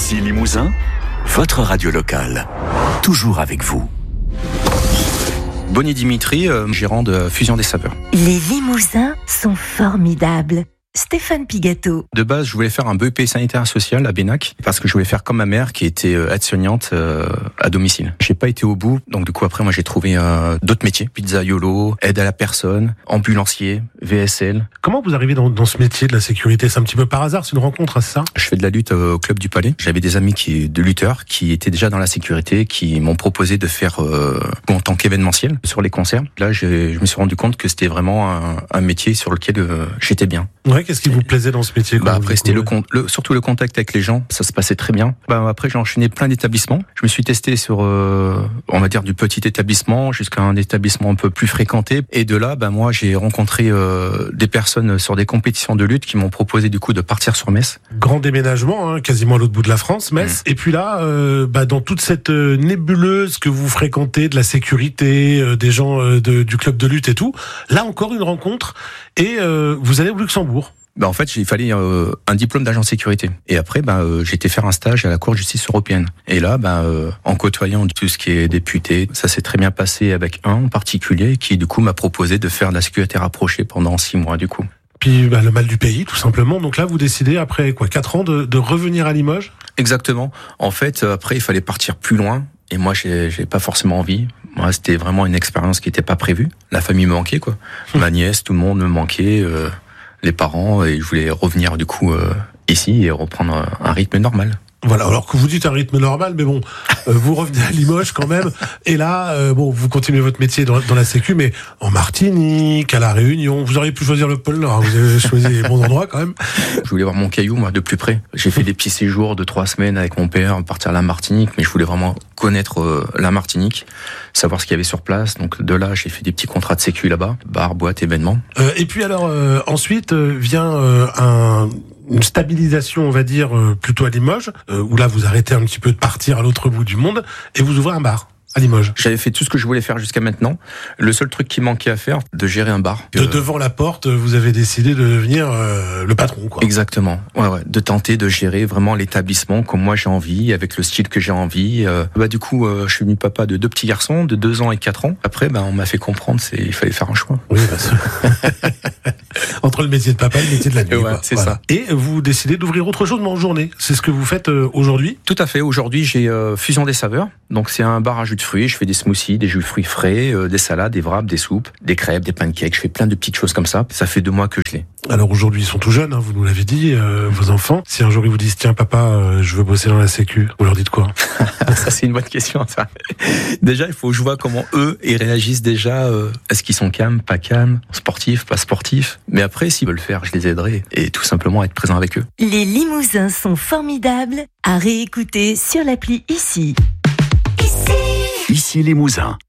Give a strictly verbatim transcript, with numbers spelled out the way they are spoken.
Ici Limousin, votre radio locale. Toujours avec vous. Bonnie Dimitri, euh, gérant de Fusion des Saveurs. Les Limousins sont formidables. Stéphane Pigato. De base, je voulais faire un B E P sanitaire social à Bénac parce que je voulais faire comme ma mère qui était aide-soignante euh, à domicile. J'ai pas été au bout, donc du coup après moi j'ai trouvé euh, d'autres métiers, pizzaiolo, aide à la personne, ambulancier, V S L. Comment vous arrivez dans, dans ce métier de la sécurité? C'est un petit peu par hasard, c'est une rencontre, c'est ça? Je fais de la lutte au Club du Palais. J'avais des amis qui de lutteurs qui étaient déjà dans la sécurité, qui m'ont proposé de faire euh, en tant qu'événementiel sur les concerts. Là, j'ai, je me suis rendu compte que c'était vraiment un, un métier sur lequel euh, j'étais bien. Ouais, qu'est-ce qui vous plaisait dans ce métier? Bah après c'était le, le surtout le contact avec les gens, ça se passait très bien. Bah après j'ai enchaîné plein d'établissements. Je me suis testé sur euh, on va dire du petit établissement jusqu'à un établissement un peu plus fréquenté. Et de là, bah moi j'ai rencontré euh, des personnes sur des compétitions de lutte qui m'ont proposé du coup de partir sur Metz. Grand déménagement, hein, quasiment à l'autre bout de la France, Metz. Mmh. Et puis là, euh, bah dans toute cette euh, nébuleuse que vous fréquentez de la sécurité, euh, des gens euh, de, du club de lutte et tout, là encore une rencontre et euh, vous allez au Luxembourg. Bah en fait, il fallait euh, un diplôme d'agent de sécurité. Et après, bah, euh, j'ai été faire un stage à la Cour de justice européenne. Et là, bah, euh, en côtoyant tout ce qui est député, ça s'est très bien passé avec un en particulier qui, du coup, m'a proposé de faire de la sécurité rapprochée pendant six mois, du coup. Puis bah, le mal du pays, tout simplement. Donc là, vous décidez, après quoi, quatre ans, de, de revenir à Limoges? Exactement. En fait, après, il fallait partir plus loin. Et moi, j'ai, j'ai pas forcément envie. Moi, c'était vraiment une expérience qui n'était pas prévue. La famille me manquait, quoi. Ma nièce, tout le monde me manquait. Euh... les parents, et je voulais revenir du coup euh, ici et reprendre un rythme normal. Voilà, alors que vous dites un rythme normal, mais bon, euh, vous revenez à Limoges quand même, et là, euh, bon, vous continuez votre métier dans, dans la sécu, mais en Martinique, à La Réunion, vous auriez pu choisir le pôle Nord, vous avez choisi les bons endroits quand même. Je voulais voir mon caillou, moi, de plus près. J'ai fait des petits séjours de trois semaines avec mon père, partir à la Martinique, mais je voulais vraiment connaître euh, la Martinique, savoir ce qu'il y avait sur place. Donc de là, j'ai fait des petits contrats de sécu là-bas, bar, boîte, événements. Euh, et puis alors, euh, ensuite euh, vient euh, un... une stabilisation, on va dire, euh, plutôt à Limoges, euh, où là, vous arrêtez un petit peu de partir à l'autre bout du monde, et vous ouvrez un bar à Limoges. J'avais fait tout ce que je voulais faire jusqu'à maintenant. Le seul truc qui manquait à faire, de gérer un bar. De euh... devant la porte, vous avez décidé de devenir euh, le patron, quoi. Exactement. Ouais, ouais. De tenter de gérer vraiment l'établissement comme moi j'ai envie, avec le style que j'ai envie. Euh, bah du coup, euh, je suis venu papa de deux petits garçons, de deux ans et quatre ans. Après, bah on m'a fait comprendre, c'est il fallait faire un choix. Oui, bah, ça... entre le métier de papa et le métier de la nuit. Ouais, c'est voilà. Ça. Et vous décidez d'ouvrir autre chose, mais en journée. C'est ce que vous faites euh, aujourd'hui? Tout à fait. Aujourd'hui, j'ai euh, Fusion des Saveurs. Donc c'est un bar à jus de fruits. Je fais des smoothies, des jus de fruits frais, euh, des salades, des wraps, des soupes, des crêpes, des pancakes. Je fais plein de petites choses comme ça. Ça fait deux mois que je l'ai. Alors aujourd'hui, ils sont tout jeunes, hein, vous nous l'avez dit, euh, vos enfants. Si un jour ils vous disent, tiens papa, euh, je veux bosser dans la sécu, vous leur dites quoi? Ça c'est une bonne question, ça. Déjà, il faut que je vois comment eux, ils réagissent déjà. Euh, est-ce qu'ils sont calmes, pas calmes, sportifs, pas sportifs? Mais après, s'ils veulent faire, je les aiderai. Et tout simplement être présent avec eux. Les Limousins sont formidables à réécouter sur l'appli Ici. Ici Limousin.